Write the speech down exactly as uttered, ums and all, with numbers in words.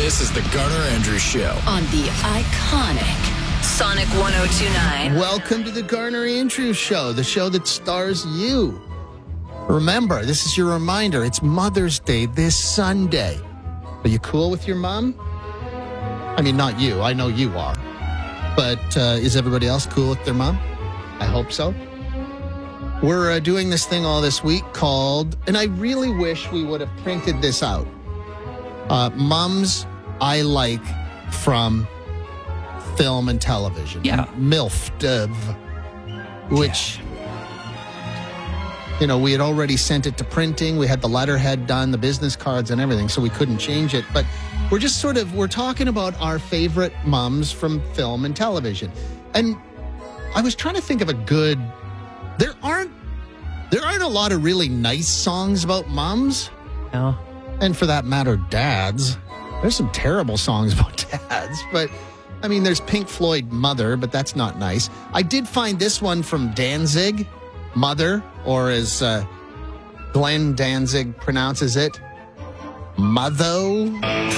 This is the Garner Andrews Show on the iconic Sonic one oh two point nine. Welcome to the Garner Andrews Show, the show that stars you. Remember, this is your reminder. It's Mother's Day this Sunday. Are you cool with your mom? I mean, not you. I know you are. But uh, is everybody else cool with their mom? I hope so. We're uh, doing this thing all this week called, and I really wish we would have printed this out, uh, Mums I Like from Film and Television. Yeah. MILF, which... Yeah. You know, we had already sent it to printing. We had the letterhead done, the business cards and everything, so we couldn't change it. But we're just sort of, we're talking about our favorite mums from film and television. And I was trying to think of a good, there aren't, there aren't a lot of really nice songs about mums. No. And for that matter, dads. There's some terrible songs about dads. But, I mean, there's Pink Floyd, Mother, but that's not nice. I did find this one from Danzig, Mother, or as uh, Glenn Danzig pronounces it, Motho.